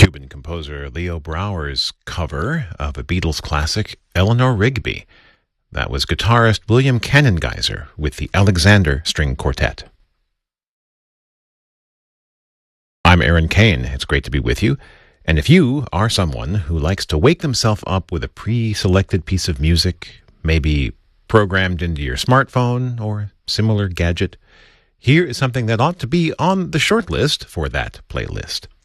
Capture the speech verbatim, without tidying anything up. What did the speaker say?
Cuban composer Leo Brouwer's cover of a Beatles classic, Eleanor Rigby. That was guitarist William Cannongeiser with the Alexander String Quartet. I'm Aaron Kane. It's great to be with you. And if you are someone who likes to wake themselves up with a pre-selected piece of music, maybe programmed into your smartphone or similar gadget, here is something that ought to be on the short list for that playlist.